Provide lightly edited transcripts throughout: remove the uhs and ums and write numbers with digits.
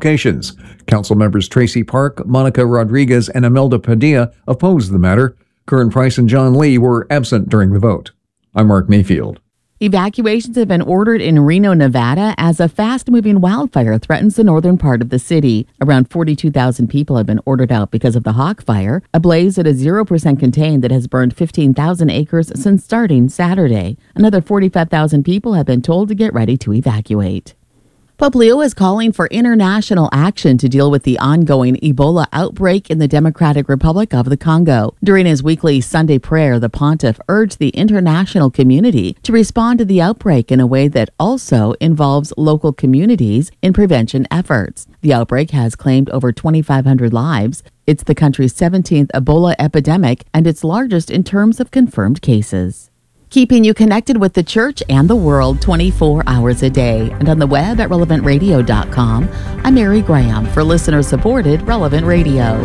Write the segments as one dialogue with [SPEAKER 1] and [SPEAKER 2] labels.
[SPEAKER 1] locations. Council members Tracy Park, Monica Rodriguez, and Imelda Padilla opposed the matter. Kern Price and John Lee were absent during the vote. I'm Mark Mayfield.
[SPEAKER 2] Evacuations have been ordered in Reno, Nevada, as a fast-moving wildfire threatens the northern part of the city. Around 42,000 people have been ordered out because of the Hawk Fire, a blaze that is 0% contained that has burned 15,000 acres since starting Saturday. Another 45,000 people have been told to get ready to evacuate. Pope Leo is calling for international action to deal with the ongoing Ebola outbreak in the Democratic Republic of the Congo. During his weekly Sunday prayer, the pontiff urged the international community to respond to the outbreak in a way that also involves local communities in prevention efforts. The outbreak has claimed over 2,500 lives. It's the country's 17th Ebola epidemic and its largest in terms of confirmed cases. Keeping you connected with the church and the world 24 hours a day, and on the web at relevantradio.com. I'm Mary Graham for listener-supported Relevant Radio.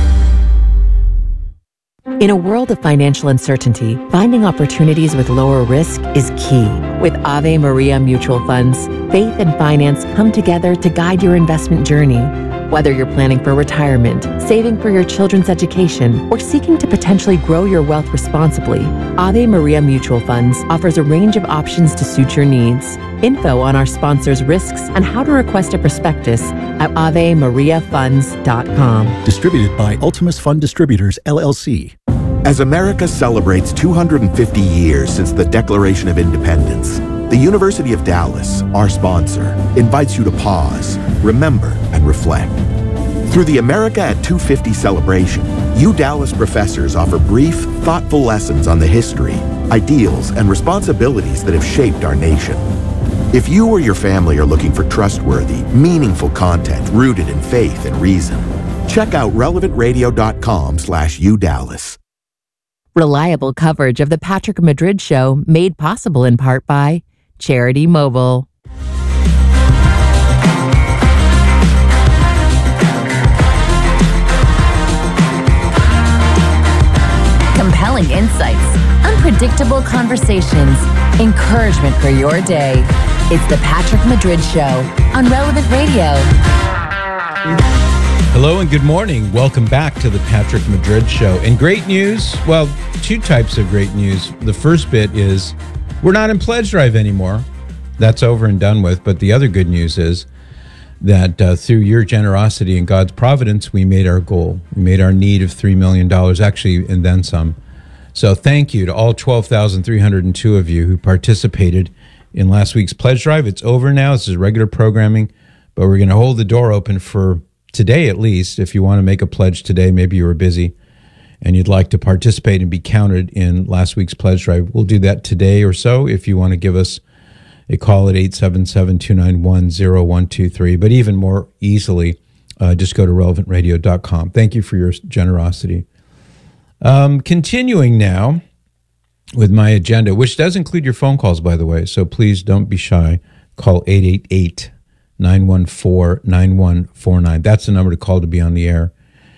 [SPEAKER 3] In a world of financial uncertainty, finding opportunities with lower risk is key. With Ave Maria Mutual Funds, faith and finance come together to guide your investment journey. Whether you're planning for retirement, saving for your children's education, or seeking to potentially grow your wealth responsibly, Ave Maria Mutual Funds offers a range of options to suit your needs. Info on our sponsors' risks and how to request a prospectus at AveMariaFunds.com.
[SPEAKER 4] Distributed by Ultimus Fund Distributors, LLC.
[SPEAKER 5] As America celebrates 250 years since the Declaration of Independence, the University of Dallas, our sponsor, invites you to pause, remember, and reflect. Through the America at 250 celebration, Dallas professors offer brief, thoughtful lessons on the history, ideals, and responsibilities that have shaped our nation. If you or your family are looking for trustworthy, meaningful content rooted in faith and reason, check out relevantradio.com/UDallas.
[SPEAKER 3] Reliable coverage of the Patrick Madrid Show, made possible in part by Charity Mobile. Compelling insights, unpredictable conversations, encouragement for your day. It's the Patrick Madrid Show on Relevant Radio.
[SPEAKER 6] Hello and good morning. Welcome back to the Patrick Madrid Show. And great news, well, two types of great news. The first bit is we're not in pledge drive anymore. That's over and done with. But the other good news is that through your generosity and God's providence, we made our goal. We made our need of $3 million, actually, and then some. So thank you to all 12,302 of you who participated in last week's pledge drive. It's over now. This is regular programming, but we're going to hold the door open for today at least. If you want to make a pledge today, maybe you were busy and you'd like to participate and be counted in last week's pledge drive, we'll do that today or so. If you want to give us a call at 877-291-0123, but even more easily, just go to relevantradio.com. Thank you for your generosity. Continuing now with my agenda, which does include your phone calls, by the way, so please don't be shy. Call 888-914-9149. That's the number to call to be on the air,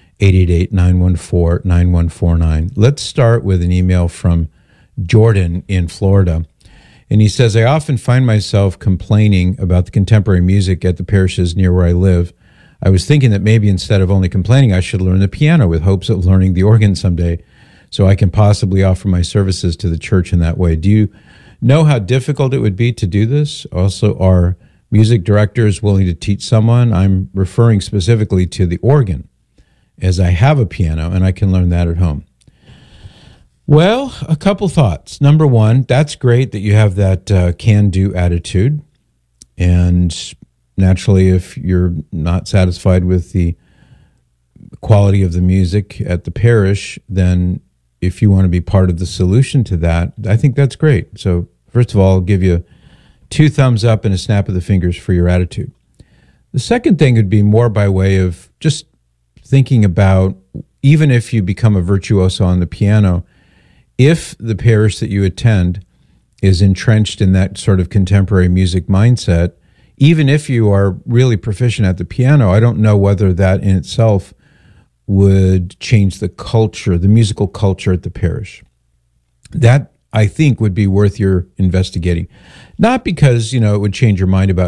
[SPEAKER 6] 888-914-9149. Let's start with an email from Jordan in Florida. And he says, I often find myself complaining about the contemporary music at the parishes near where I live. I was thinking that maybe instead of only complaining, I should learn the piano with hopes of learning the organ someday so I can possibly offer my services to the church in that way. Do you know how difficult it would be to do this? Also, are music directors willing to teach someone? I'm referring specifically to the organ, as I have a piano and I can learn that at home. Well, a couple thoughts. Number one, that's great that you have that can-do attitude. And naturally, if you're not satisfied with the quality of the music at the parish, then if you want to be part of the solution to that, I think that's great. So first of all, I'll give you 2 thumbs up and a snap of the fingers for your attitude. The second thing would be more by way of just thinking about, even if you become a virtuoso on the piano, if the parish that you attend is entrenched in that sort of contemporary music mindset, even if you are really proficient at the piano, I don't know whether that in itself would change the culture, the musical culture at the parish. That, I think, would be worth your investigating. Not because, it would change your mind about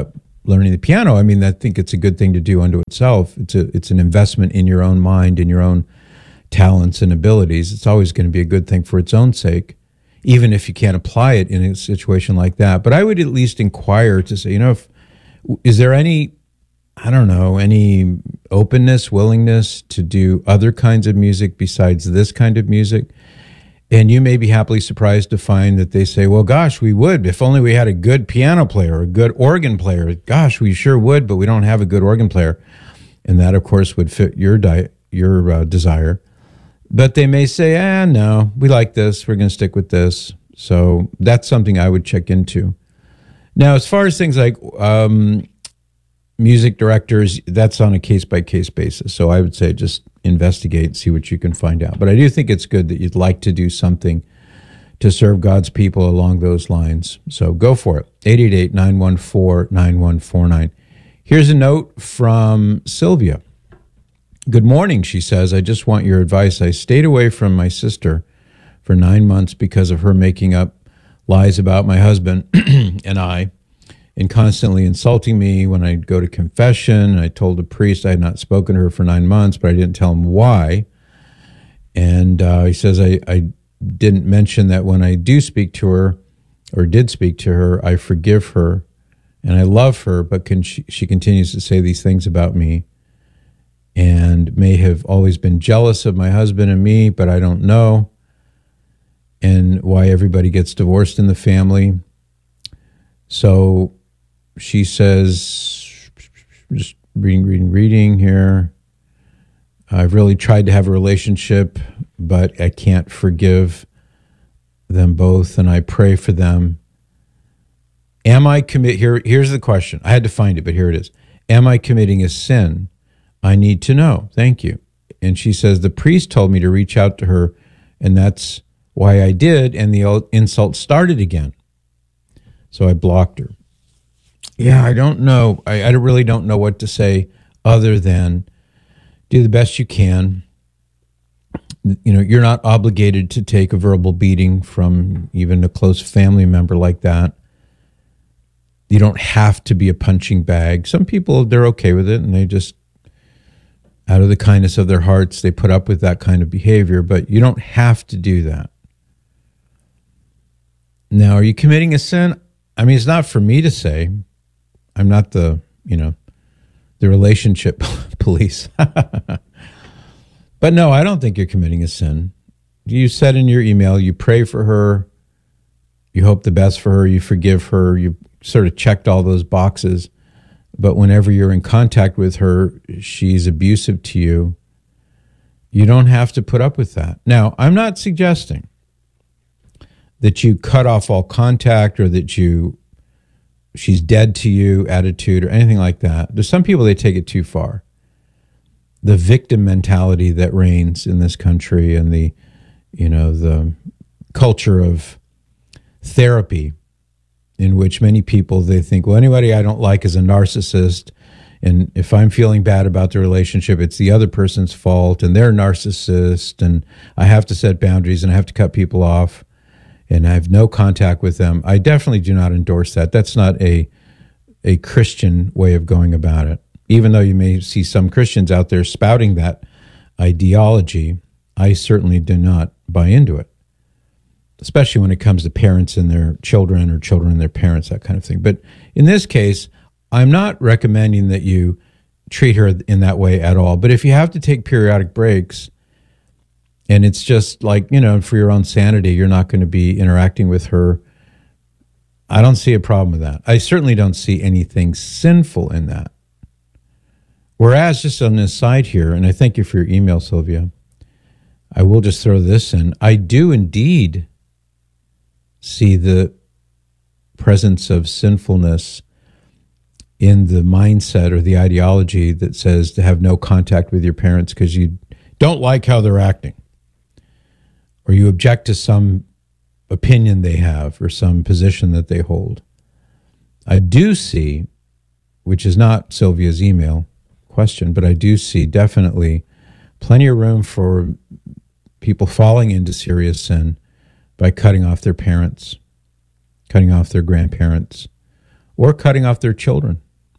[SPEAKER 6] learning the piano. I mean, I think it's a good thing to do unto itself. It's an investment in your own mind, in your own talents and abilities. It's always going to be a good thing for its own sake, even if you can't apply it in a situation like that. But I would at least inquire to say, is there any, I don't know, any openness, willingness to do other kinds of music besides this kind of music? And you may be happily surprised to find that they say, well, gosh, we would. If only we had a good piano player or a good organ player. Gosh, we sure would, but we don't have a good organ player. And that, of course, would fit your desire. But they may say, no, we like this. We're going to stick with this. So that's something I would check into. Now, as far as things like music directors, that's on a case-by-case basis. So I would say just investigate, see what you can find out. But I do think it's good that you'd like to do something to serve God's people along those lines. So go for it. 888-914-9149. Here's a note from Sylvia. Good morning, she says. I just want your advice. I stayed away from my sister for 9 months because of her making up lies about my husband and I, and constantly insulting me when I'd go to confession. I told the priest I had not spoken to her for 9 months, but I didn't tell him why. And he says, I didn't mention that when I do speak to her, or did speak to her, I forgive her and I love her, but she continues to say these things about me and may have always been jealous of my husband and me, but I don't know, and why everybody gets divorced in the family. So she says, just reading here. I've really tried to have a relationship, but I can't forgive them both, and I pray for them. Am I here's the question. I had to find it, but here it is. Am I committing a sin? I need to know. Thank you. And she says, the priest told me to reach out to her, and that's why I did, and the insult started again. So I blocked her. Yeah, I don't know. I really don't know what to say other than do the best you can. You're not obligated to take a verbal beating from even a close family member like that. You don't have to be a punching bag. Some people, they're okay with it, and they just, out of the kindness of their hearts, they put up with that kind of behavior, but you don't have to do that. Now, are you committing a sin? I mean, it's not for me to say. I'm not the relationship police. But no, I don't think you're committing a sin. You said in your email, you pray for her, you hope the best for her, you forgive her, you sort of checked all those boxes. But whenever you're in contact with her, she's abusive to you. You don't have to put up with that. Now, I'm not suggesting that you cut off all contact or that she's dead to you attitude or anything like that. There's some people, they take it too far. The victim mentality that reigns in this country and the culture of therapy, in which many people, they think, well, anybody I don't like is a narcissist, and if I'm feeling bad about the relationship, it's the other person's fault, and they're a narcissist, and I have to set boundaries, and I have to cut people off, and I have no contact with them. I definitely do not endorse that. That's not a Christian way of going about it. Even though you may see some Christians out there spouting that ideology, I certainly do not buy into it, especially when it comes to parents and their children or children and their parents, that kind of thing. But in this case, I'm not recommending that you treat her in that way at all. But if you have to take periodic breaks, and it's just like, for your own sanity, you're not going to be interacting with her, I don't see a problem with that. I certainly don't see anything sinful in that. Whereas, just on this side here, and I thank you for your email, Sylvia, I will just throw this in. I do indeed see the presence of sinfulness in the mindset or the ideology that says to have no contact with your parents because you don't like how they're acting, or you object to some opinion they have or some position that they hold. I do see, which is not Sylvia's email question, but I do see definitely plenty of room for people falling into serious sin by cutting off their parents, cutting off their grandparents, or cutting off their children.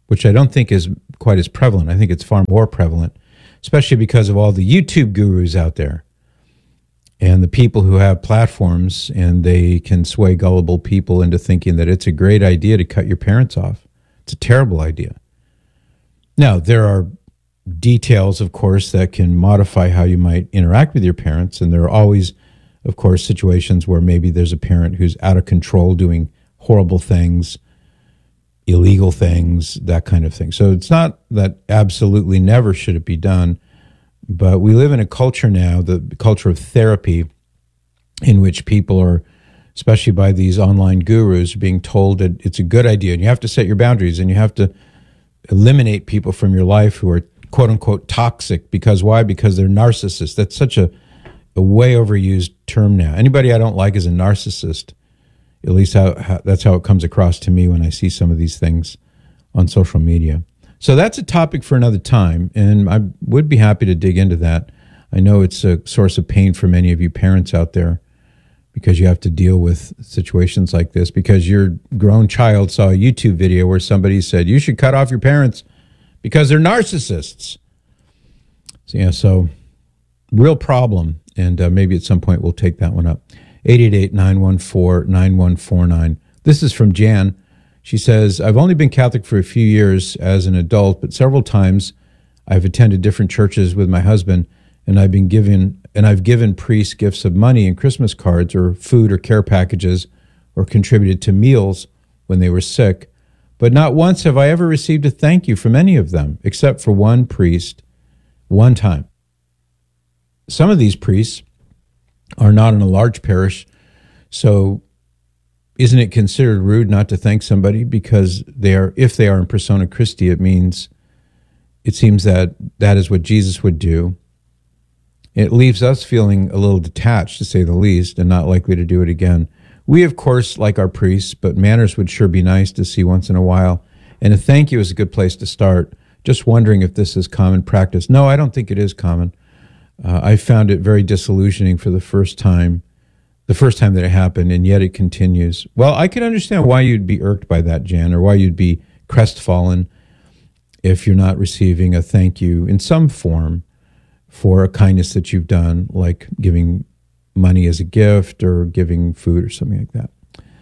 [SPEAKER 6] which I don't think is quite as prevalent. I think it's far more prevalent, especially because of all the YouTube gurus out there and the people who have platforms, and they can sway gullible people into thinking that it's a great idea to cut your parents off. It's a terrible idea. Now, there are details, of course, that can modify how you might interact with your parents, and there are always, of course, situations where maybe there's a parent who's out of control doing horrible things, illegal things, that kind of thing. So it's not that absolutely never should it be done, but we live in a culture now, the culture of therapy, in which people are, especially by these online gurus, being told that it's a good idea, and you have to set your boundaries, and you have to eliminate people from your life who are quote unquote toxic. Because why? Because they're narcissists. That's such a way overused term now. Anybody I don't like is a narcissist. At least that's how it comes across to me when I see some of these things on social media. So that's a topic for another time, and I would be happy to dig into that. I know it's a source of pain for many of you parents out there, because you have to deal with situations like this because your grown child saw a YouTube video where somebody said, you should cut off your parents because they're narcissists. So real problem, and maybe at some point we'll take that one up. 888-914-9149. This is from Jan. She says, I've only been Catholic for a few years as an adult, but several times I've attended different churches with my husband, and I've given priests gifts of money and Christmas cards or food or care packages, or contributed to meals when they were sick. But not once have I ever received a thank you from any of them, except for one priest, one time. Some of these priests are not in a large parish, so isn't it considered rude not to thank somebody because if they are in persona Christi, it seems that is what Jesus would do. It leaves us feeling a little detached, to say the least, and not likely to do it again. We, of course, like our priests, but manners would sure be nice to see once in a while. And a thank you is a good place to start. Just wondering if this is common practice. No, I don't think it is common. I found it very disillusioning for the first time that it happened, and yet it continues. Well, I can understand why you'd be irked by that, Jan, or why you'd be crestfallen if you're not receiving a thank you in some form for a kindness that you've done, like giving money as a gift or giving food or something like that.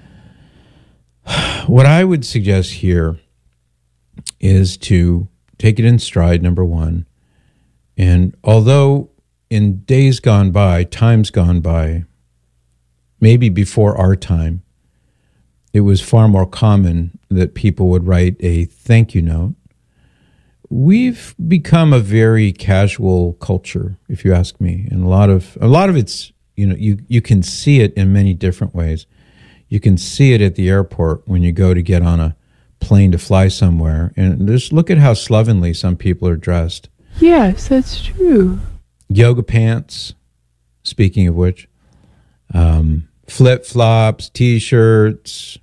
[SPEAKER 6] What I would suggest here is to take it in stride, number one. And although in days gone by, times gone by, maybe before our time, it was far more common that people would write a thank you note, we've become a very casual culture, if you ask me. And a lot of it's, you can see it in many different ways. You can see it at the airport when you go to get on a plane to fly somewhere. And just look at how slovenly some people are dressed.
[SPEAKER 7] Yes, that's true.
[SPEAKER 6] Yoga pants, speaking of which, flip-flops, T-shirts.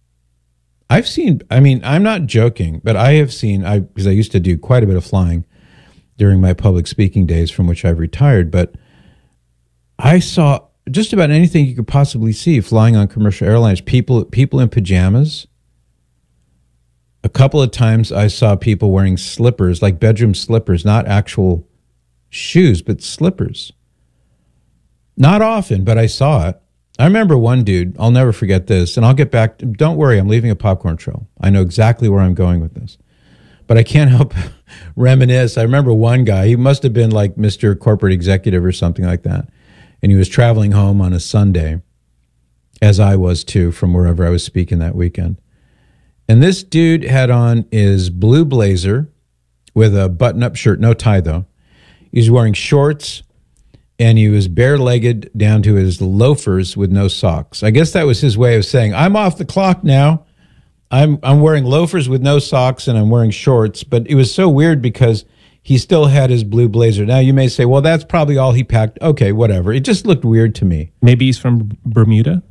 [SPEAKER 6] I'm not joking, but I have seen, because I used to do quite a bit of flying during my public speaking days from which I've retired, but I saw just about anything you could possibly see flying on commercial airlines, people in pajamas. A couple of times I saw people wearing slippers, like bedroom slippers, not actual shoes, but slippers. Not often, but I saw it. I remember one dude, I'll never forget this, and I'll get back. Don't worry, I'm leaving a popcorn trail. I know exactly where I'm going with this. But I can't help reminisce. I remember one guy, he must have been like Mr. Corporate Executive or something like that. And he was traveling home on a Sunday, as I was too, from wherever I was speaking that weekend. And this dude had on his blue blazer with a button-up shirt, no tie though. He was wearing shorts, and he was bare-legged down to his loafers with no socks. I guess that was his way of saying, I'm off the clock now. I'm wearing loafers with no socks, and I'm wearing shorts. But it was so weird because he still had his blue blazer. Now, you may say, well, that's probably all he packed. Okay, whatever. It just looked weird to me.
[SPEAKER 8] Maybe he's from Bermuda?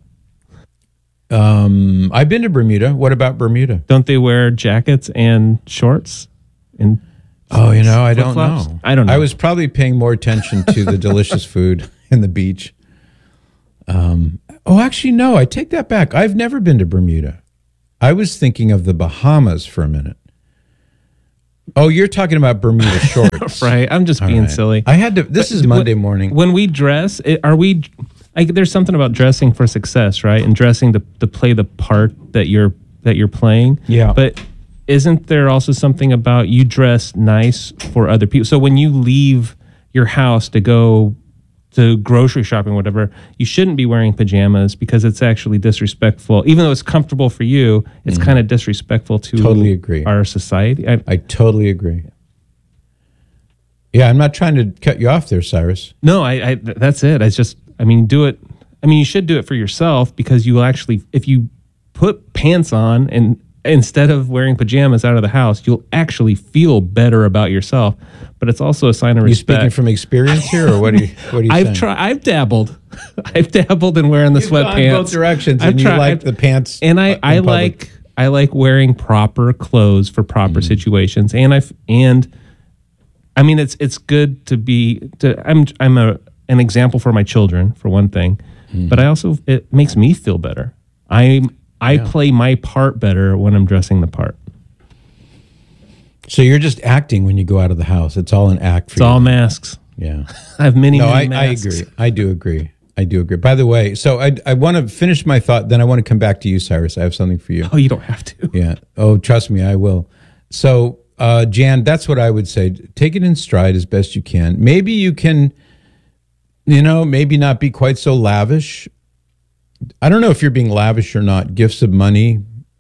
[SPEAKER 6] I've been to Bermuda. What about Bermuda?
[SPEAKER 8] Don't they wear jackets and shorts? And
[SPEAKER 6] I don't know.
[SPEAKER 8] I don't know.
[SPEAKER 6] I was probably paying more attention to the delicious food and the beach. Actually, no, I take that back. I've never been to Bermuda. I was thinking of the Bahamas for a minute. Oh, you're talking about Bermuda shorts.
[SPEAKER 8] Right. I'm just
[SPEAKER 6] All
[SPEAKER 8] being
[SPEAKER 6] right.
[SPEAKER 8] silly.
[SPEAKER 6] I had to. This is Monday morning.
[SPEAKER 8] When we dress, are we? There's something about dressing for success, right? And dressing to play the part that you're playing.
[SPEAKER 6] Yeah.
[SPEAKER 8] But isn't there also something about you dress nice for other people? So when you leave your house to go to grocery shopping, whatever, you shouldn't be wearing pajamas because it's actually disrespectful. Even though it's comfortable for you, it's kind of disrespectful to
[SPEAKER 6] Totally agree.
[SPEAKER 8] our society.
[SPEAKER 6] I totally agree. Yeah, I'm not trying to cut you off there, Cyrus.
[SPEAKER 8] No, I that's it. It's just, do it. You should do it for yourself because you will actually, if you put pants on and instead of wearing pajamas out of the house, you'll actually feel better about yourself. But it's also a sign of respect.
[SPEAKER 6] You speaking from experience here, or what are you saying?
[SPEAKER 8] I've dabbled. I've dabbled in wearing the sweatpants.
[SPEAKER 6] Both directions, and you like the pants.
[SPEAKER 8] And I like wearing proper clothes for proper situations. And it's good to be. I'm an example for my children, for one thing. But it makes me feel better. I play my part better when I'm dressing the part.
[SPEAKER 6] So you're just acting when you go out of the house. It's all an act for you.
[SPEAKER 8] It's all masks.
[SPEAKER 6] Yeah.
[SPEAKER 8] I have many
[SPEAKER 6] I
[SPEAKER 8] masks.
[SPEAKER 6] agree. I do agree. By the way, so I want to finish my thought, then I want to come back to you, Cyrus. I have something for you.
[SPEAKER 8] Oh, you don't have to.
[SPEAKER 6] Yeah. Oh, trust me, I will. So, Jan, that's what I would say. Take it in stride as best you can. Maybe you can, maybe not be quite so lavish. I don't know if you're being lavish or not. Gifts of money.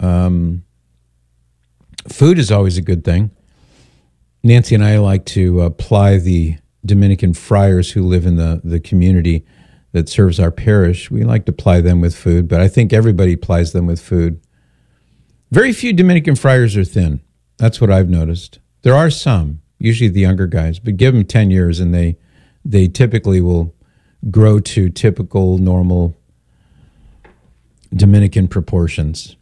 [SPEAKER 6] Food is always a good thing. Nancy and I like to ply the Dominican friars who live in the community that serves our parish. We like to ply them with food, but I think everybody plies them with food. Very few Dominican friars are thin. That's what I've noticed. There are some, usually the younger guys, but give them 10 years and they typically will grow to typical, normal Dominican proportions.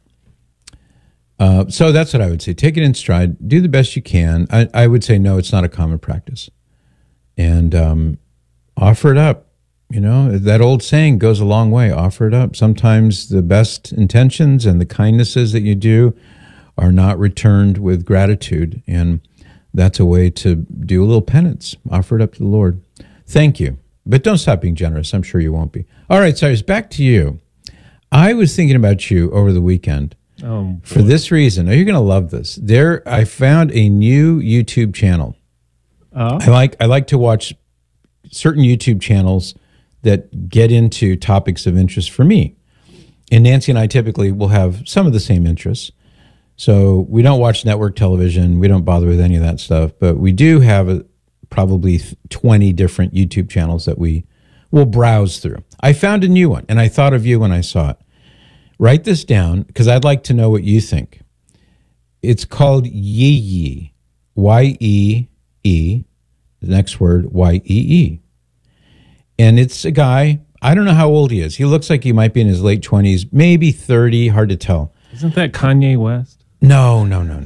[SPEAKER 6] So that's what I would say. Take it in stride. Do the best you can. I would say, no, it's not a common practice. And offer it up. That old saying goes a long way. Offer it up. Sometimes the best intentions and the kindnesses that you do are not returned with gratitude. And that's a way to do a little penance. Offer it up to the Lord. Thank you. But don't stop being generous. I'm sure you won't be. All right, Cyrus, back to you. I was thinking about you over the weekend. For this reason. Now, you're going to love this. I found a new YouTube channel. I like to watch certain YouTube channels that get into topics of interest for me. And Nancy and I typically will have some of the same interests. So we don't watch network television. We don't bother with any of that stuff. But we do have probably 20 different YouTube channels that we will browse through. I found a new one, and I thought of you when I saw it. Write this down because I'd like to know what you think. It's called Yee, Y-E-E, the next word, Y-E-E. And it's a guy, I don't know how old he is. He looks like he might be in his late 20s, maybe 30, hard to tell.
[SPEAKER 8] Isn't that Kanye West?
[SPEAKER 6] No.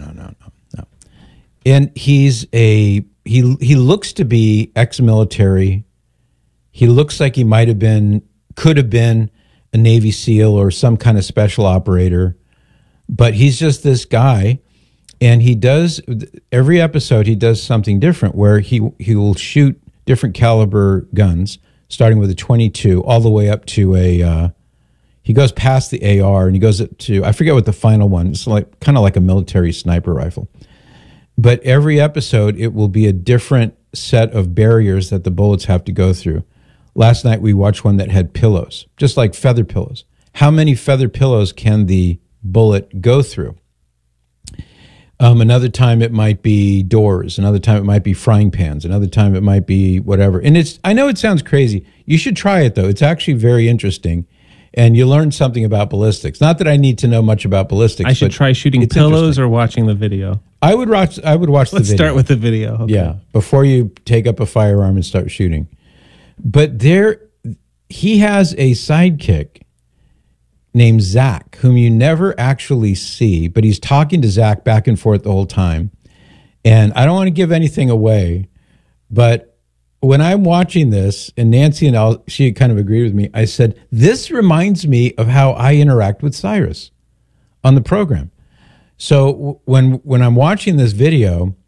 [SPEAKER 6] And he looks to be ex-military. He looks like he could have been a Navy SEAL or some kind of special operator, but he's just this guy. And every episode he does something different where he will shoot different caliber guns, starting with a 22 all the way up to he goes past the AR and he goes up to, I forget what the final one, it's kind of like a military sniper rifle. But every episode, it will be a different set of barriers that the bullets have to go through. Last night, we watched one that had pillows, just like feather pillows. How many feather pillows can the bullet go through? Another time, it might be doors. Another time, it might be frying pans. Another time, it might be whatever. And I know it sounds crazy. You should try it, though. It's actually very interesting. And you learn something about ballistics. Not that I need to know much about ballistics.
[SPEAKER 8] I should try shooting pillows or watching the video.
[SPEAKER 6] I would watch the video.
[SPEAKER 8] Let's start with the video. Okay.
[SPEAKER 6] Yeah, before you take up a firearm and start shooting. But he has a sidekick named Zach, whom you never actually see, but he's talking to Zach back and forth the whole time. And I don't want to give anything away, but when I'm watching this, and Nancy and she kind of agreed with me, I said, this reminds me of how I interact with Cyrus on the program. So when I'm watching this video,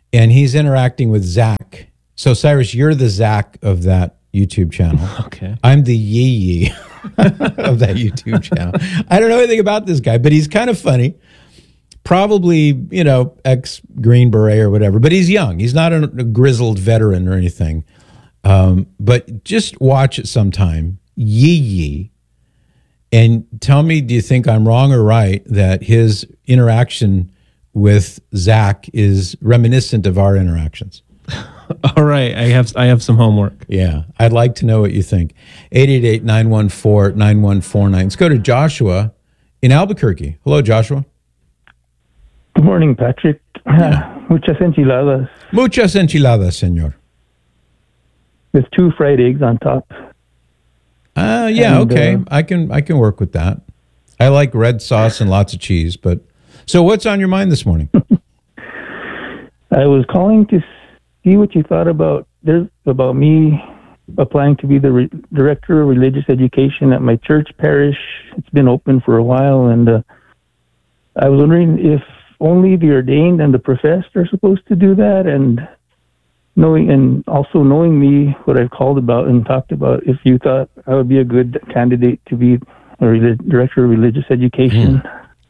[SPEAKER 6] and he's interacting with Zach. So Cyrus, you're the Zach of that YouTube channel.
[SPEAKER 8] Okay.
[SPEAKER 6] I'm the Yee of that YouTube channel. I don't know anything about this guy, but he's kind of funny. Probably, ex-Green Beret or whatever, but he's young. He's not a grizzled veteran or anything. But just watch it sometime. Yee. And tell me, do you think I'm wrong or right that his interaction with Zach is reminiscent of our interactions?
[SPEAKER 8] All right. I have some homework.
[SPEAKER 6] Yeah. I'd like to know what you think. 888-914-9149. Let's go to Joshua in Albuquerque. Hello, Joshua.
[SPEAKER 9] Good morning, Patrick. Muchas enchiladas.
[SPEAKER 6] Muchas enchiladas, señor.
[SPEAKER 9] With 2 fried eggs on top.
[SPEAKER 6] Okay. I can work with that. I like red sauce and lots of cheese. But so, what's on your mind this morning?
[SPEAKER 9] I was calling to see what you thought about me applying to be the director of religious education at my church parish. It's been open for a while, and I was wondering if only the ordained and the professed are supposed to do that, and knowing me, what I've called about and talked about, if you thought I would be a good candidate to be a director of religious education.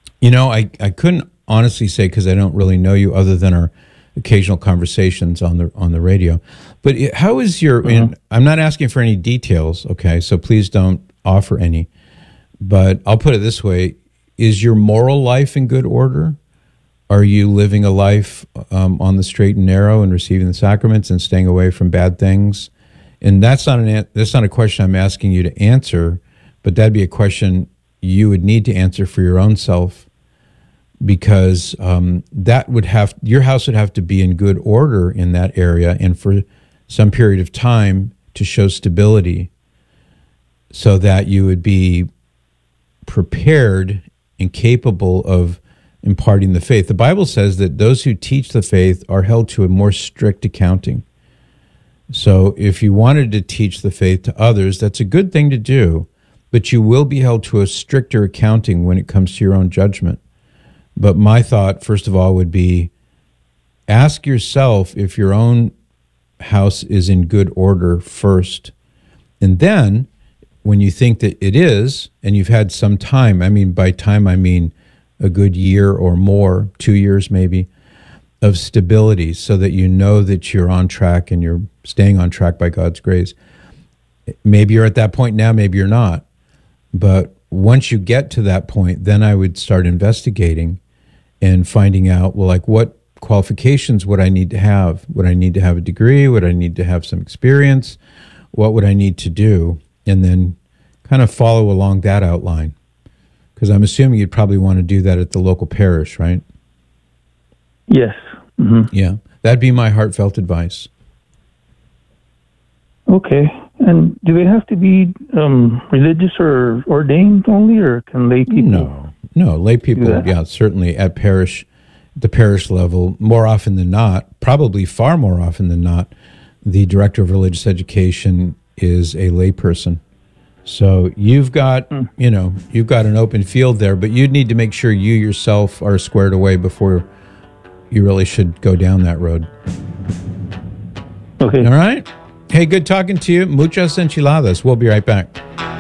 [SPEAKER 6] I couldn't honestly say because I don't really know you other than our occasional conversations on the radio. But how is your? I'm not asking for any details, okay? So please don't offer any. But I'll put it this way: is your moral life in good order? Are you living a life on the straight and narrow and receiving the sacraments and staying away from bad things? And that's not a question I'm asking you to answer, but that'd be a question you would need to answer for your own self, because your house would have to be in good order in that area and for some period of time to show stability, so that you would be prepared and capable of imparting the faith. The Bible says that those who teach the faith are held to a more strict accounting. So if you wanted to teach the faith to others, that's a good thing to do, but you will be held to a stricter accounting when it comes to your own judgment. But my thought, first of all, would be ask yourself if your own house is in good order first. And then when you think that it is, and you've had some time, by time I mean a good year or more, 2 years maybe, of stability, so that you know that you're on track and you're staying on track by God's grace. Maybe you're at that point now, maybe you're not. But once you get to that point, then I would start investigating and finding out, what qualifications would I need to have? Would I need to have a degree? Would I need to have some experience? What would I need to do? And then kind of follow along that outline. Because I'm assuming you'd probably want to do that at the local parish, right?
[SPEAKER 9] Yes. Mm-hmm.
[SPEAKER 6] Yeah. That'd be my heartfelt advice.
[SPEAKER 9] Okay. And do they have to be religious or ordained only, or can lay people?
[SPEAKER 6] No, lay people, yeah, certainly at the parish level, more often than not, probably far more often than not, the director of religious education is a lay person. So you've got, you've got an open field there, but you'd need to make sure you yourself are squared away before you really should go down that road.
[SPEAKER 9] Okay.
[SPEAKER 6] All right. Hey, good talking to you. Muchas enchiladas. We'll be right back.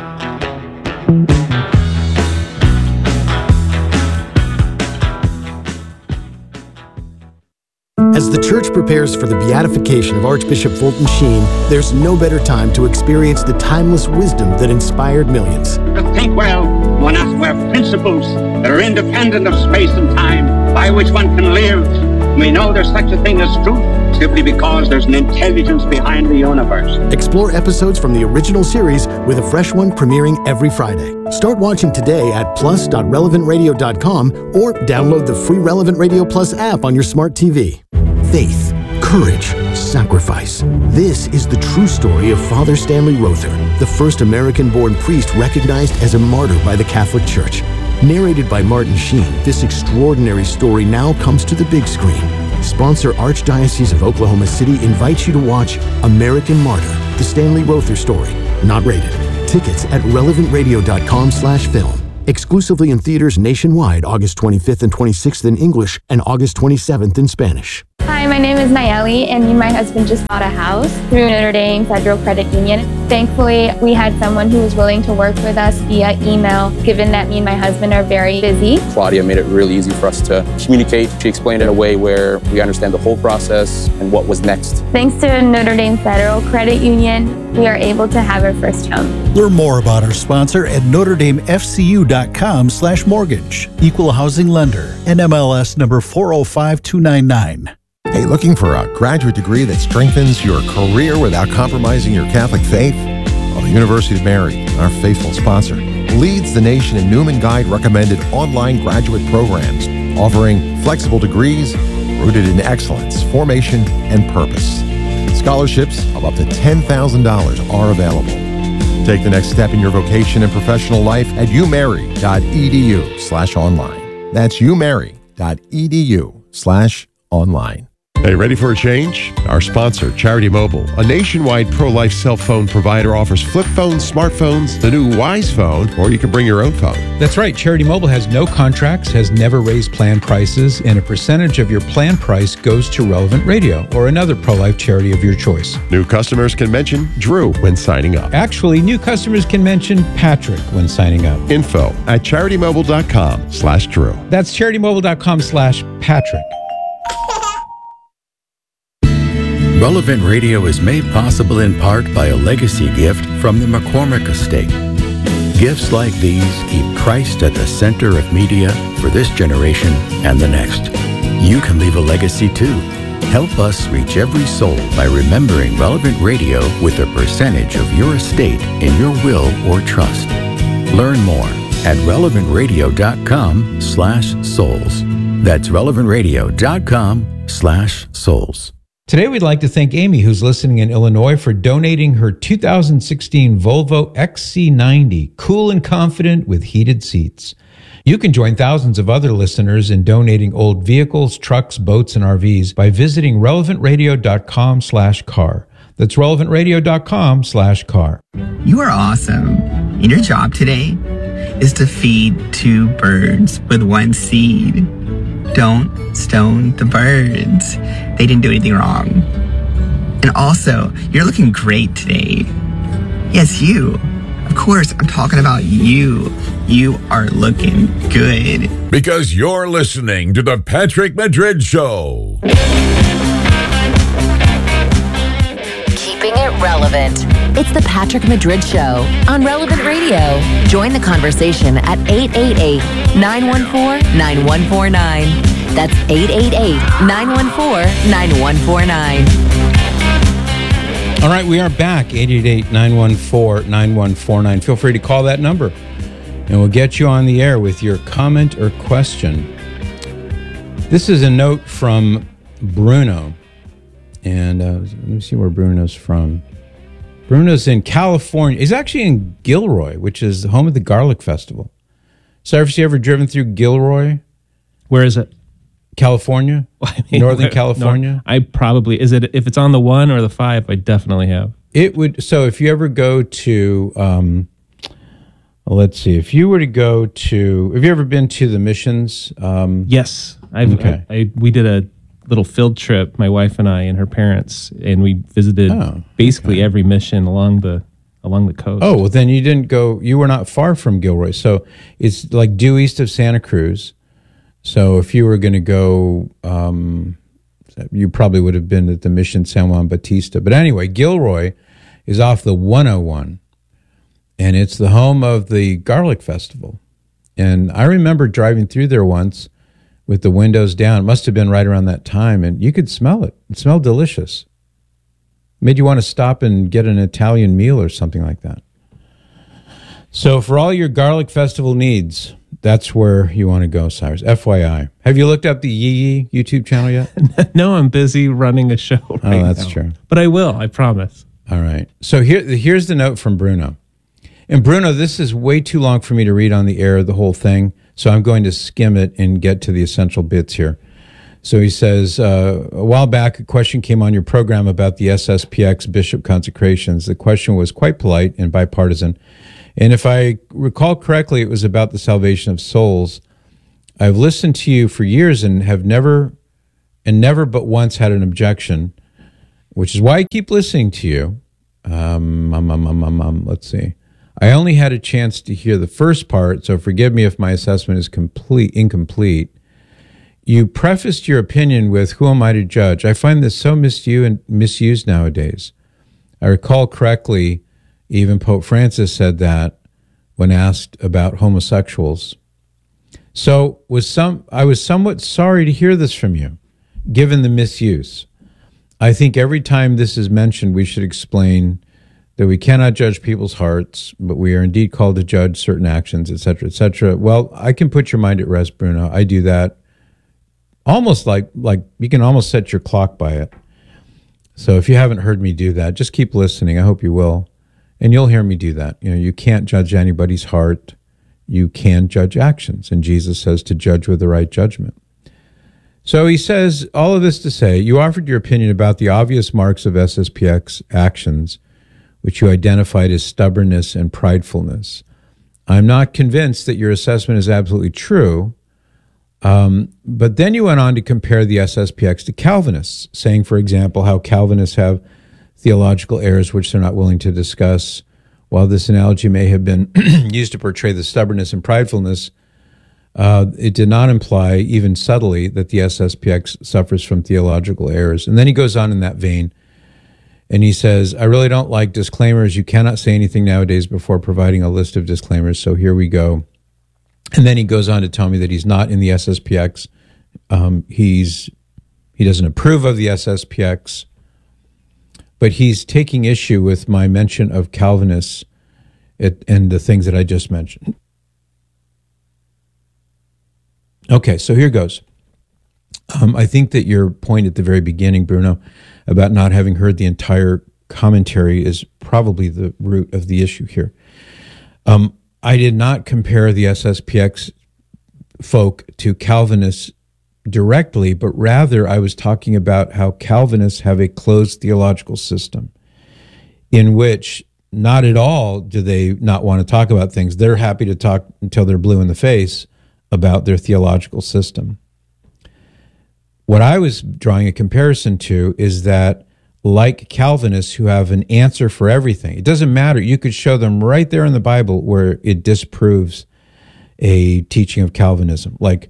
[SPEAKER 4] As the Church prepares for the beatification of Archbishop Fulton Sheen, there's no better time to experience the timeless wisdom that inspired millions.
[SPEAKER 10] To think well, one has to have principles that are independent of space and time, by which one can live. We know there's such a thing as truth simply because there's an intelligence behind the universe.
[SPEAKER 4] Explore episodes from the original series with a fresh one premiering every Friday. Start watching today at plus.relevantradio.com or download the free Relevant Radio Plus app on your smart TV. Faith, courage, sacrifice. This is the true story of Father Stanley Rother, the first American-born priest recognized as a martyr by the Catholic Church. Narrated by Martin Sheen, this extraordinary story now comes to the big screen. Sponsor Archdiocese of Oklahoma City invites you to watch American Martyr, the Stanley Rother story. Not rated. Tickets at relevantradio.com/film. Exclusively in theaters nationwide August 25th and 26th in English and August 27th in Spanish.
[SPEAKER 11] Hi, my My name is Nayeli, and me and my husband just bought a house through Notre Dame Federal Credit Union. Thankfully, we had someone who was willing to work with us via email, given that me and my husband are very busy.
[SPEAKER 12] Claudia made it really easy for us to communicate. She explained it in a way where we understand the whole process and what was next.
[SPEAKER 11] Thanks to Notre Dame Federal Credit Union, we are able to have our first home.
[SPEAKER 13] Learn more about our sponsor at NotreDameFCU.com/mortgage. Equal housing lender. NMLS number 405299.
[SPEAKER 14] Hey, looking for a graduate degree that strengthens your career without compromising your Catholic faith? Well, the University of Mary, our faithful sponsor, leads the nation in Newman Guide recommended online graduate programs, offering flexible degrees rooted in excellence, formation, and purpose. Scholarships of up to $10,000 are available. Take the next step in your vocation and professional life at umary.edu/online. That's umary.edu/online.
[SPEAKER 15] Hey, ready for a change? Our sponsor, Charity Mobile, a nationwide pro-life cell phone provider, offers flip phones, smartphones, the new Wise phone, or you can bring your own phone.
[SPEAKER 6] That's right. Charity Mobile has no contracts, has never raised plan prices, and a percentage of your plan price goes to Relevant Radio or another pro-life charity of your choice.
[SPEAKER 15] New customers can mention Drew when signing up.
[SPEAKER 6] Actually, new customers can mention Patrick when signing up.
[SPEAKER 15] Info at CharityMobile.com/Drew.
[SPEAKER 6] That's CharityMobile.com/Patrick.
[SPEAKER 16] Relevant Radio is made possible in part by a legacy gift from the McCormick Estate. Gifts like these keep Christ at the center of media for this generation and the next. You can leave a legacy too. Help us reach every soul by remembering Relevant Radio with a percentage of your estate in your will or trust. Learn more at relevantradio.com/souls. That's relevantradio.com/souls.
[SPEAKER 6] Today, we'd like to thank Amy, who's listening in Illinois, for donating her 2016 Volvo XC90, cool and confident with heated seats. You can join thousands of other listeners in donating old vehicles, trucks, boats, and RVs by visiting relevantradio.com/car. That's relevantradio.com/car.
[SPEAKER 17] You are awesome. And your job today is to feed 2 birds with 1 seed. Don't stone the birds. They didn't do anything wrong. And also, you're looking great today. Yes, you. Of course, I'm talking about you. You are looking good.
[SPEAKER 18] Because you're listening to The Patrick Madrid Show.
[SPEAKER 3] Keeping it relevant. It's The Patrick Madrid Show on Relevant Radio. Join the conversation at 888-914-9149. That's 888-914-9149.
[SPEAKER 6] All right, we are back, 888-914-9149. Feel free to call that number, and we'll get you on the air with your comment or question. This is a note from Bruno, and let me see where Bruno's from. Bruno's in California. He's actually in Gilroy, which is the home of the Garlic Festival. So have you ever driven through Gilroy?
[SPEAKER 8] Where is it?
[SPEAKER 6] California? Northern California?
[SPEAKER 8] No, I probably, is it, if it's on the 1 or the 5, I definitely have.
[SPEAKER 6] It would, so if you ever go to, let's see, if you were to go to, have you ever been to the Missions?
[SPEAKER 8] Yes. We did a little field trip, my wife and I and her parents, and we visited basically every mission along the coast.
[SPEAKER 6] Oh, well then you were not far from Gilroy. So it's like due east of Santa Cruz. So if you were going to go, you probably would have been at the Mission San Juan Bautista. But anyway, Gilroy is off the 101, and it's the home of the Garlic Festival. And I remember driving through there once with the windows down. It must have been right around that time, and you could smell it. It smelled delicious. Made you want to stop and get an Italian meal or something like that. So for all your Garlic Festival needs, that's where you want to go, Cyrus. FYI. Have you looked up the Yee YouTube channel yet?
[SPEAKER 8] No, I'm busy running a show right now.
[SPEAKER 6] Oh, that's true.
[SPEAKER 8] But I will, I promise.
[SPEAKER 6] All right. So here's the note from Bruno. And Bruno, this is way too long for me to read on the air, the whole thing. So I'm going to skim it and get to the essential bits here. So he says, a while back, a question came on your program about the SSPX bishop consecrations. The question was quite polite and bipartisan. And if I recall correctly, it was about the salvation of souls. I've listened to you for years and have never and never but once had an objection, which is why I keep listening to you. Let's see. I only had a chance to hear the first part, so forgive me if my assessment is incomplete. You prefaced your opinion with, who am I to judge? I find this so misused nowadays. I recall correctly, even Pope Francis said that when asked about homosexuals. So I was somewhat sorry to hear this from you, given the misuse. I think every time this is mentioned, we should explain that we cannot judge people's hearts, but we are indeed called to judge certain actions, etc., etc. Well, I can put your mind at rest, Bruno. I do that almost like you can almost set your clock by it. So if you haven't heard me do that, just keep listening. I hope you will. And you'll hear me do that. You know, you can't judge anybody's heart. You can judge actions. And Jesus says to judge with the right judgment. So he says all of this to say, you offered your opinion about the obvious marks of SSPX actions, which you identified as stubbornness and pridefulness. I'm not convinced that your assessment is absolutely true. But then you went on to compare the SSPX to Calvinists, saying, for example, how Calvinists have theological errors which they're not willing to discuss. While this analogy may have been used to portray the stubbornness and pridefulness, it did not imply, even subtly, that the SSPX suffers from theological errors. And then he goes on in that vein, and he says, I really don't like disclaimers. You cannot say anything nowadays before providing a list of disclaimers, so here we go. And then he goes on to tell me that he's not in the SSPX. He doesn't approve of the SSPX, but he's taking issue with my mention of Calvinists and the things that I just mentioned. Okay, so here goes. I think that your point at the very beginning, Bruno, about not having heard the entire commentary is probably the root of the issue here. I did not compare the SSPX folk to Calvinists directly, but rather I was talking about how Calvinists have a closed theological system in which not at all do they not want to talk about things. They're happy to talk until they're blue in the face about their theological system. What I was drawing a comparison to is that, like Calvinists who have an answer for everything, it doesn't matter. You could show them right there in the Bible where it disproves a teaching of Calvinism, like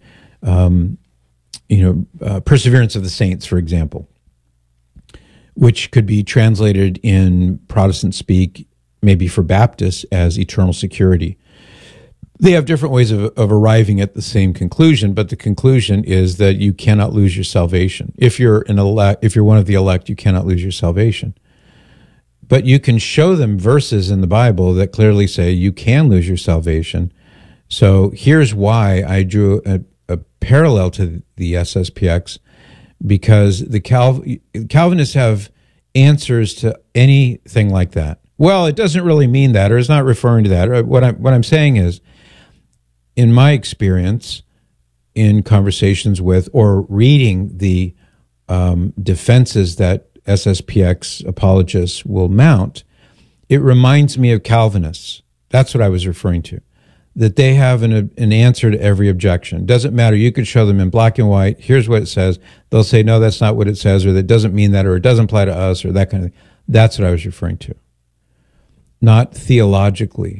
[SPEAKER 6] Perseverance of the Saints, for example, which could be translated in Protestant speak, maybe for Baptists, as eternal security. They have different ways of arriving at the same conclusion, but the conclusion is that you cannot lose your salvation. If you're one of the elect, you cannot lose your salvation. But you can show them verses in the Bible that clearly say you can lose your salvation. So here's why I drew a parallel to the SSPX, because the Calvinists have answers to anything like that. Well, it doesn't really mean that, or it's not referring to that. What I'm saying is, in my experience, in conversations with or reading the defenses that SSPX apologists will mount, it reminds me of Calvinists. That's what I was referring to, that they have an answer to every objection. Doesn't matter. You could show them in black and white. Here's what it says. They'll say, no, that's not what it says, or that doesn't mean that, or it doesn't apply to us, or that kind of thing. That's what I was referring to, not theologically.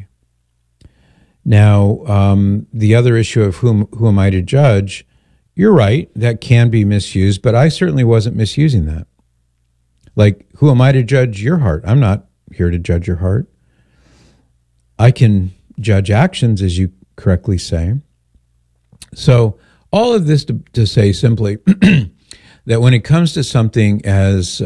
[SPEAKER 6] Now, the other issue of who am I to judge, you're right, that can be misused, but I certainly wasn't misusing that. Like, who am I to judge your heart? I'm not here to judge your heart. I can judge actions, as you correctly say. So all of this to say simply that when it comes to something as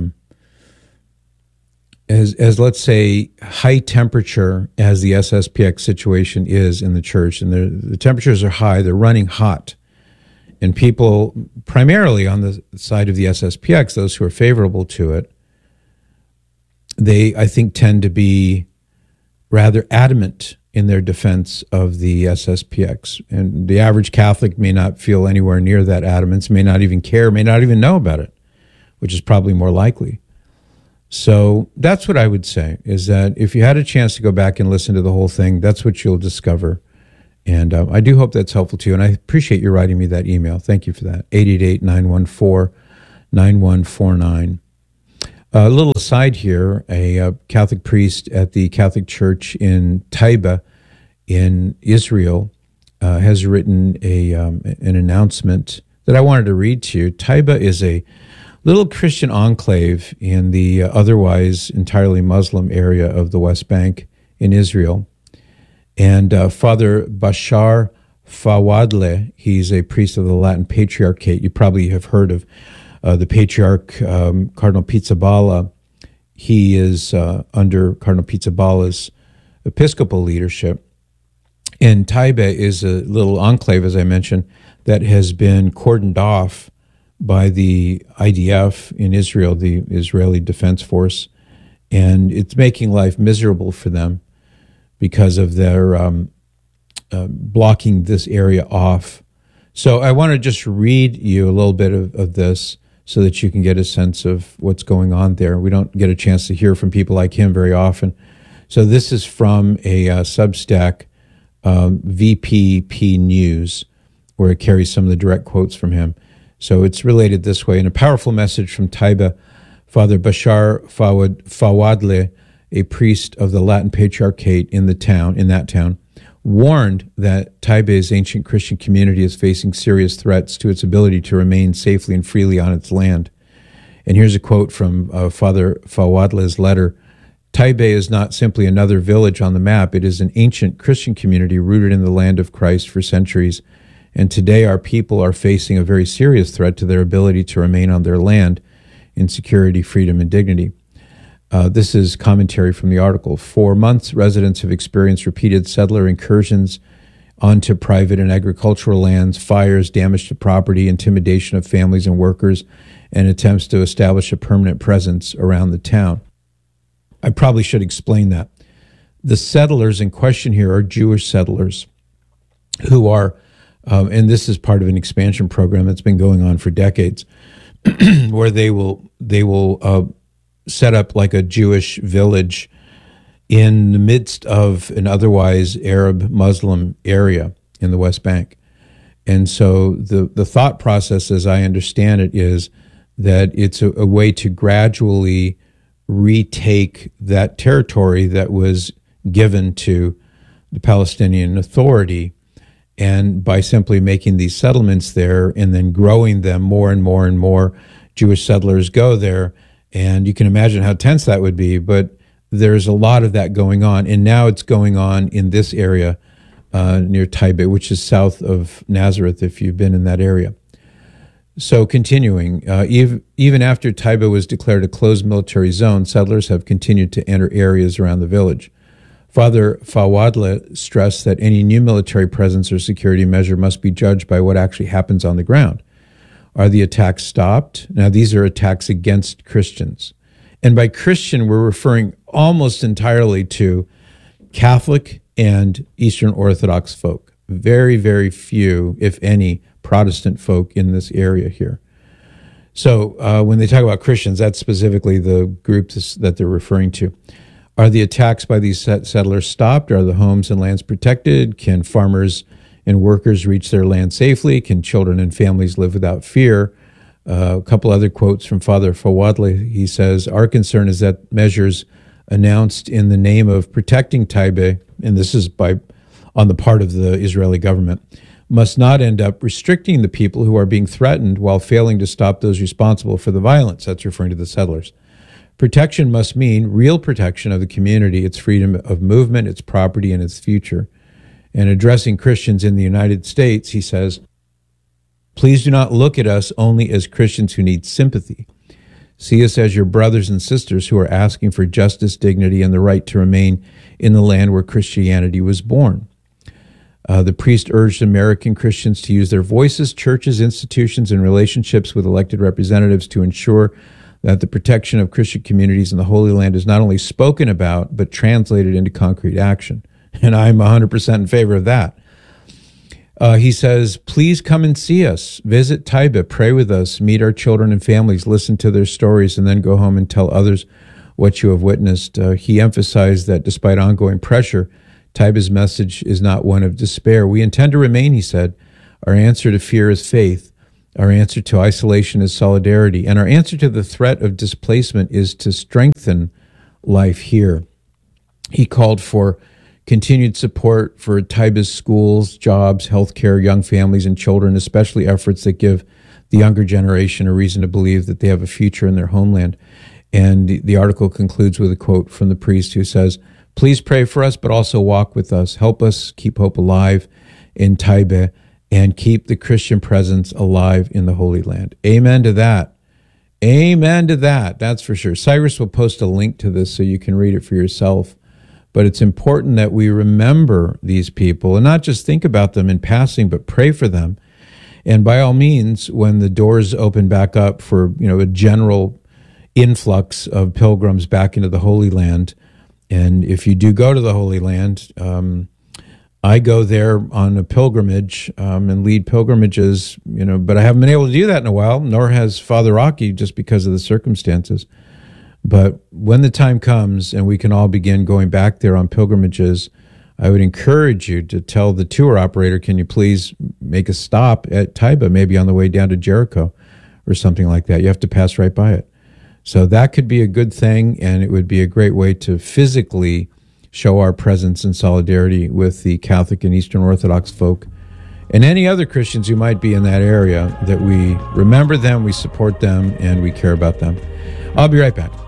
[SPEAKER 6] let's say high temperature as the SSPX situation is in the church, and the temperatures are high, they're running hot, and people primarily on the side of the SSPX, those who are favorable to it, they, I think, tend to be rather adamant in their defense of the SSPX. And the average Catholic may not feel anywhere near that adamance, may not even care, may not even know about it, which is probably more likely. So that's what I would say, is that if you had a chance to go back and listen to the whole thing, that's what you'll discover. And I do hope that's helpful to you. And I appreciate you writing me that email. Thank you for that. 888-914-9149. A little aside here, a Catholic priest at the Catholic Church in Taiba in Israel has written an announcement that I wanted to read to you. Taiba is a little Christian enclave in the otherwise entirely Muslim area of the West Bank in Israel. And Father Bashar Fawadle, he's a priest of the Latin Patriarchate. You probably have heard of the Patriarch Cardinal Pizzaballa. He is under Cardinal Pizzaballa's episcopal leadership. And Taiba is a little enclave, as I mentioned, that has been cordoned off by the IDF in Israel, the Israeli Defense Force. And it's making life miserable for them because of their blocking this area off. So I want to just read you a little bit of this so that you can get a sense of what's going on there. We don't get a chance to hear from people like him very often. So this is from a Substack, VPP News, where it carries some of the direct quotes from him. So it's related this way. In a powerful message from Taiba, Father Bashar Fawadle, a priest of the Latin Patriarchate in that town, warned that Taiba's ancient Christian community is facing serious threats to its ability to remain safely and freely on its land. And here's a quote from Father Fawadle's letter. Taiba is not simply another village on the map. It is an ancient Christian community rooted in the land of Christ for centuries. And today our people are facing a very serious threat to their ability to remain on their land in security, freedom, and dignity. This is commentary from the article. For months, residents have experienced repeated settler incursions onto private and agricultural lands, fires, damage to property, intimidation of families and workers, and attempts to establish a permanent presence around the town. I probably should explain that. The settlers in question here are Jewish settlers who are, and this is part of an expansion program that's been going on for decades, where they will set up like a Jewish village in the midst of an otherwise Arab Muslim area in the West Bank. And so the thought process, as I understand it, is that it's a way to gradually retake that territory that was given to the Palestinian Authority. And by simply making these settlements there and then growing them, more and more and more Jewish settlers go there. And you can imagine how tense that would be, but there's a lot of that going on. And now it's going on in this area near Taiba, which is south of Nazareth, if you've been in that area. So continuing, even after Taiba was declared a closed military zone, settlers have continued to enter areas around the village. Father Fawadle stressed that any new military presence or security measure must be judged by what actually happens on the ground. Are the attacks stopped? Now, these are attacks against Christians. And by Christian, we're referring almost entirely to Catholic and Eastern Orthodox folk. Very, very few, if any, Protestant folk in this area here. So when they talk about Christians, that's specifically the group that they're referring to. Are the attacks by these settlers stopped? Are the homes and lands protected? Can farmers and workers reach their land safely? Can children and families live without fear? A couple other quotes from Father Fawadle. He says, our concern is that measures announced in the name of protecting Taiba, and this is on the part of the Israeli government, must not end up restricting the people who are being threatened while failing to stop those responsible for the violence. That's referring to the settlers. Protection must mean real protection of the community, its freedom of movement, its property, and its future. And addressing Christians in the United States, he says, please do not look at us only as Christians who need sympathy. See us as your brothers and sisters who are asking for justice, dignity, and the right to remain in the land where Christianity was born. The priest urged American Christians to use their voices, churches, institutions, and relationships with elected representatives to ensure that the protection of Christian communities in the Holy Land is not only spoken about, but translated into concrete action. And I'm 100% in favor of that. He says, please come and see us. Visit Taiba, pray with us, meet our children and families, listen to their stories, and then go home and tell others what you have witnessed. He emphasized that despite ongoing pressure, Taiba's message is not one of despair. We intend to remain, he said. Our answer to fear is faith. Our answer to isolation is solidarity. And our answer to the threat of displacement is to strengthen life here. He called for continued support for Taiba's schools, jobs, healthcare, young families, and children, especially efforts that give the younger generation a reason to believe that they have a future in their homeland. And the article concludes with a quote from the priest who says, "Please pray for us, but also walk with us. Help us keep hope alive in Taiba and keep the Christian presence alive in the Holy Land." Amen to that. Amen to that. That's for sure. Cyrus will post a link to this so you can read it for yourself. But it's important that we remember these people and not just think about them in passing, but pray for them. And by all means, when the doors open back up for, a general influx of pilgrims back into the Holy Land, and if you do go to the Holy Land, I go there on a pilgrimage and lead pilgrimages, but I haven't been able to do that in a while, nor has Father Rocky, just because of the circumstances. But when the time comes and we can all begin going back there on pilgrimages, I would encourage you to tell the tour operator, can you please make a stop at Taiba, maybe on the way down to Jericho or something like that. You have to pass right by it. So that could be a good thing, and it would be a great way to physically show our presence and solidarity with the Catholic and Eastern Orthodox folk and any other Christians who might be in that area, that we remember them, we support them, and we care about them. I'll be right back.